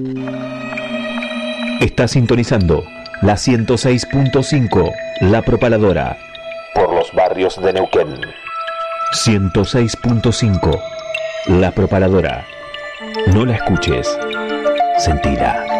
Está sintonizando la 106.5, La Propaladora, por los barrios de Neuquén. 106.5, La Propaladora. No la escuches, sentila.